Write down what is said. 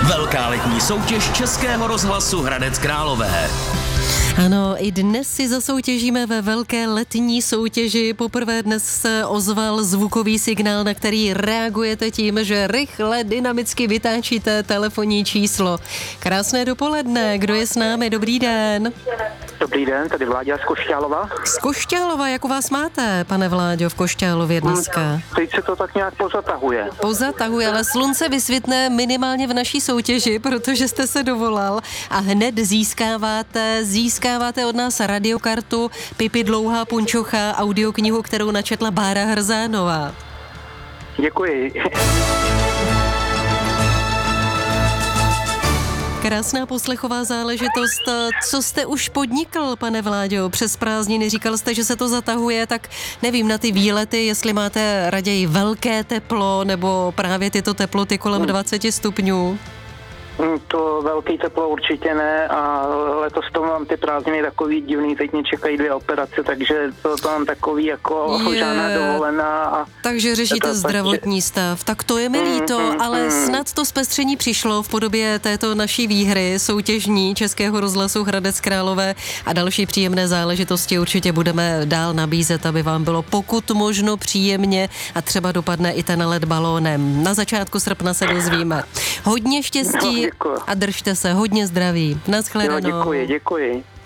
Velká letní soutěž Českého rozhlasu Hradec Králové. Ano, i dnes si zasoutěžíme ve velké letní soutěži. Poprvé dnes se ozval zvukový signál, na který reagujete tím, že rychle, dynamicky vytáčíte telefonní číslo. Krásné dopoledne, kdo je s námi? Dobrý den. Dobrý den, tady Vláďa z Košťálova. Z Košťálova, jak u vás máte, pane Vláďo, v Košťálově dneska? Teď se to tak nějak pozatahuje. Pozatahuje, ale slunce vysvětne minimálně v naší soutěži, protože jste se dovolal a hned získáváte od nás radiokartu Pipi Dlouhá punčocha, audioknihu, kterou načetla Bára Hrzánová. Děkuji. Krásná poslechová záležitost. Co jste už podnikl, pane Vláďo, přes prázdniny? Říkal jste, že se to zatahuje, tak nevím, na ty výlety, jestli máte raději velké teplo nebo právě tyto teploty kolem 20 stupňů? To velký teplo určitě ne a letos to mám ty prázdniny takový divný, teď mě čekají 2 operace, takže to mám takový jako žádná dovolená. Takže řešíte zdravotní stav, tak to je mi líto, ale snad to zpestření přišlo v podobě této naší výhry soutěžní Českého rozhlasu Hradec Králové a další příjemné záležitosti určitě budeme dál nabízet, aby vám bylo pokud možno příjemně a třeba dopadne i ten let balónem. Na začátku srpna se dozvíme. Hodně štěstí a držte se, hodně zdraví. Naschledanou. Jo, děkuji.